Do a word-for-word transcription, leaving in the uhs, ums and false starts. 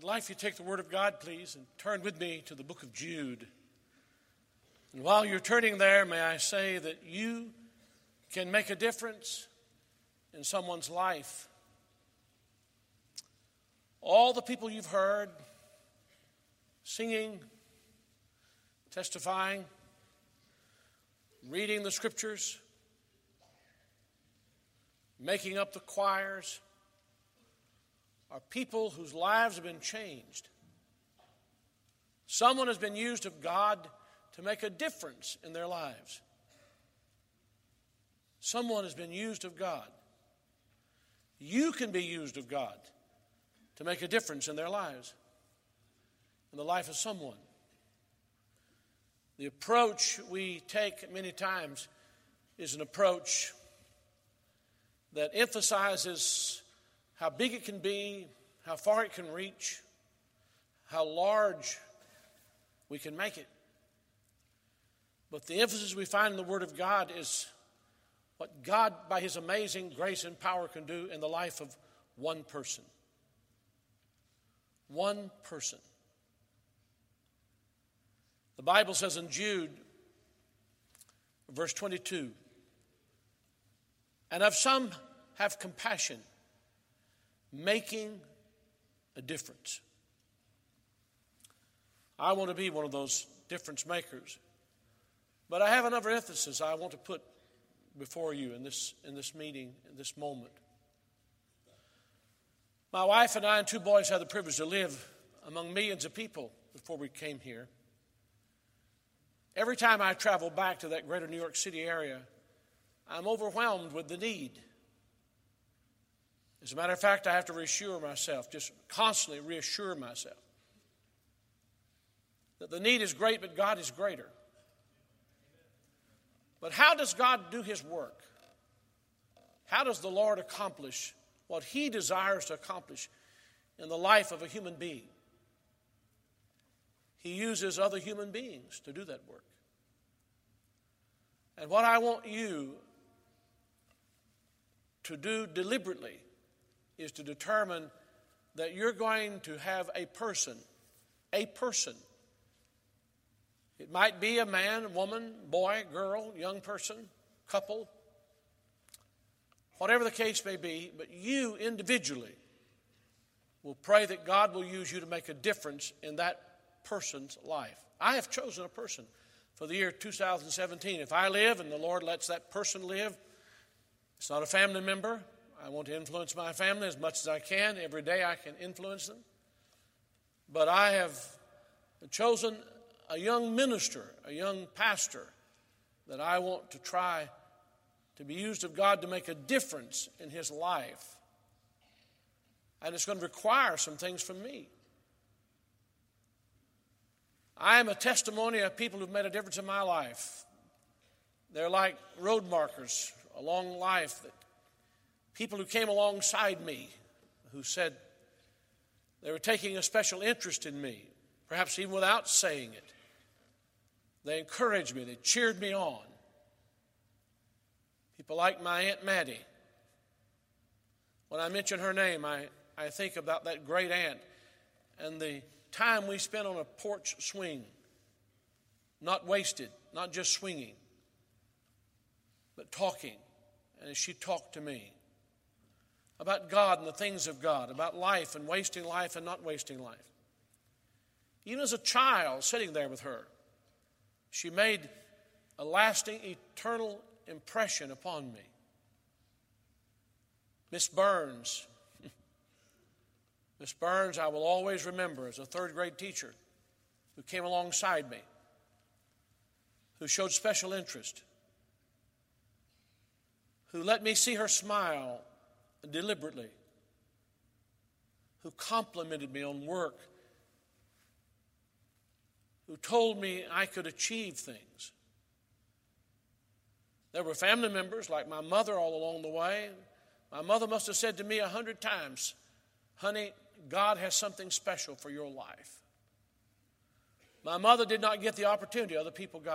like if you take the Word of God, please, and turn with me to the book of Jude. And while you're turning there, may I say that you can make a difference in someone's life. All the people you've heard singing, testifying, reading the scriptures, making up the choirs, are people whose lives have been changed. Someone has been used of God to make a difference in their lives. Someone has been used of God. You can be used of God to make a difference in their lives, in the life of someone. The approach we take many times is an approach that emphasizes how big it can be, how far it can reach, how large we can make it. But the emphasis we find in the Word of God is what God, by His amazing grace and power, can do in the life of one person. One person. The Bible says in Jude, verse twenty-two, "And of some have compassion, making a difference." I want to be one of those difference makers. But I have another emphasis I want to put before you in this, in this meeting, in this moment. My wife and I and two boys had the privilege to live among millions of people before we came here. Every time I travel back to that greater New York City area, I'm overwhelmed with the need. As a matter of fact, I have to reassure myself, just constantly reassure myself, that the need is great, but God is greater. But how does God do His work? How does the Lord accomplish what He desires to accomplish in the life of a human being? He uses other human beings to do that work. And what I want you to do deliberately is to determine that you're going to have a person, a person. It might be a man, woman, boy, girl, young person, couple, whatever the case may be, but you individually will pray that God will use you to make a difference in that person's life. I have chosen a person for the year two thousand seventeen. If I live and the Lord lets that person live, it's not a family member. I want to influence my family as much as I can. Every day I can influence them. But I have chosen a young minister, a young pastor, that I want to try to be used of God to make a difference in his life. And it's going to require some things from me. I am a testimony of people who've made a difference in my life. They're like road markers along life, that people who came alongside me, who said they were taking a special interest in me, perhaps even without saying it. They encouraged me. They cheered me on. People like my Aunt Maddie. When I mention her name, I, I think about that great aunt and the time we spent on a porch swing. Not wasted, not just swinging, but talking. And as she talked to me about God and the things of God, about life and wasting life and not wasting life. Even as a child sitting there with her, she made a lasting, eternal impression upon me. Miss Burns. Miss Burns, I will always remember as a third grade teacher who came alongside me, who showed special interest, who let me see her smile deliberately, who complimented me on work, who told me I could achieve things. There were family members like my mother all along the way. My mother must have said to me a hundred times, "Honey, God has something special for your life." My mother did not get the opportunity other people got.